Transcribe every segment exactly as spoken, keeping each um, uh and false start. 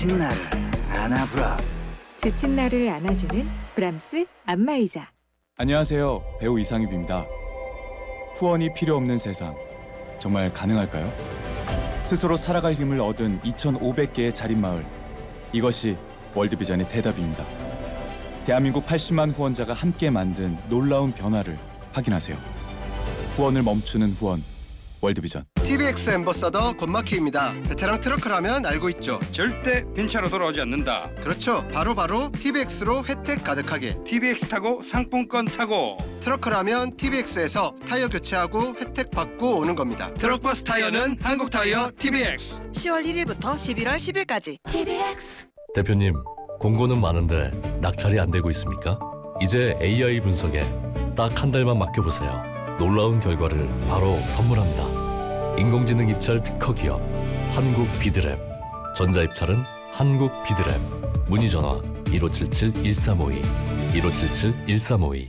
지친 나를 안아브라스. 지친 나를 안아주는 브람스 안마의자. 안녕하세요. 배우 이상엽입니다. 후원이 필요 없는 세상, 정말 가능할까요? 스스로 살아갈 힘을 얻은 이천오백 개의 자립마을, 이것이 월드비전의 대답입니다. 대한민국 팔십만 후원자가 함께 만든 놀라운 변화를 확인하세요. 후원을 멈추는 후원, 월드비전. 티비엑스 앰버서더 권마키입니다. 베테랑 트러크라면 알고 있죠. 절대 빈차로 돌아오지 않는다. 그렇죠. 바로바로 티비엑스로 혜택 가득하게. 티비엑스 타고 상품권 타고. 트러크라면 티비엑스에서 타이어 교체하고 혜택 받고 오는 겁니다. 트럭버스 타이어는 한국타이어 티비엑스. 시월 일일부터 십일월 십일까지. 티비엑스. 대표님, 공고는 많은데 낙찰이 안 되고 있습니까? 이제 에이아이 분석에 딱 한 달만 맡겨보세요. 놀라운 결과를 바로 선물합니다. 인공지능 입찰 특허 기업 한국 비드랩. 전자입찰은 한국 비드랩. 문의 전화 일오칠칠 일삼오이 일오칠칠 일삼오이.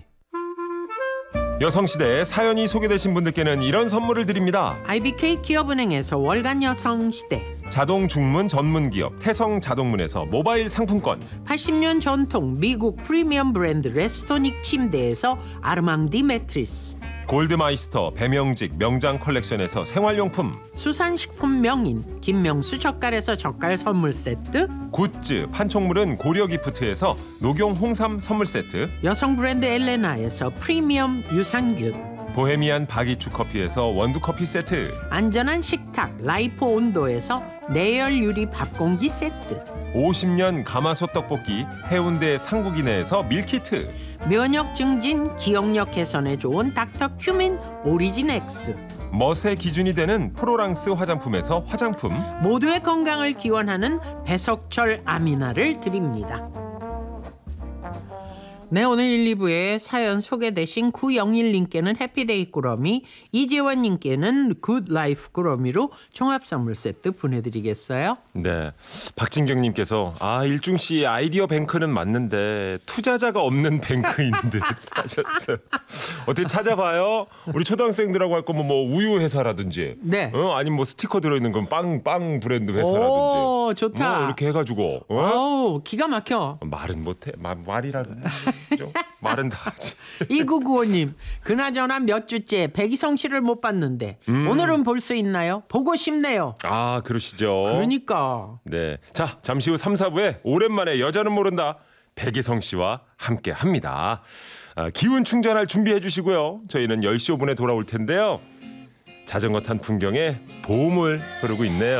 여성시대에 사연이 소개되신 분들께는 이런 선물을 드립니다. 아이비케이 기업은행에서 월간 여성시대, 자동 중문 전문 기업 태성 자동문에서 모바일 상품권, 팔십 년 전통 미국 프리미엄 브랜드 레스토닉 침대에서 아르망디 매트리스, 골드마이스터 배명직 명장 컬렉션에서 생활용품, 수산식품 명인 김명수 젓갈에서 젓갈 선물 세트, 굿즈 판촉물은 고려기프트에서 녹용 홍삼 선물 세트, 여성 브랜드 엘레나에서 프리미엄 유산균, 보헤미안 바기추 커피에서 원두커피 세트, 안전한 식탁 라이프 온도에서 내열 유리 밥공기 세트, 오십 년 가마솥 떡볶이 해운대 상국이네에서 밀키트, 면역 증진 기억력 개선에 좋은 닥터 큐민 오리진 X, 멋의 기준이 되는 프로랑스 화장품에서 화장품, 모두의 건강을 기원하는 배석철 아미나를 드립니다. 네, 오늘 일, 이 부에 사연 소개되신 구영일님께는 해피데이 꾸러미, 이재원님께는 굿라이프 꾸러미로 종합선물 세트 보내드리겠어요. 네, 박진경님께서 아 일중씨 아이디어 뱅크는 맞는데 투자자가 없는 뱅크인 듯 하셨어요. 어떻게 찾아봐요? 우리 초등학생들하고 할 거면 뭐 우유 회사라든지, 네, 어? 아니면 뭐 스티커 들어있는 건 빵 빵 브랜드 회사라든지. 오, 좋다. 뭐 이렇게 해가지고. 어? 오, 기가 막혀. 말은 못해. 말, 말이라도 좀 말은 다 하지. 이구구오님, 그나저나 몇 주째 백이성 씨를 못 봤는데 음. 오늘은 볼 수 있나요? 보고 싶네요. 아 그러시죠. 그러니까. 네, 자 잠시 후 삼, 사 부에 오랜만에 여자는 모른다 백이성 씨와 함께 합니다. 아, 기운 충전할 준비해 주시고요. 저희는 열 시 오 분에 돌아올 텐데요. 자전거 탄 풍경에 보물 흐르고 있네요.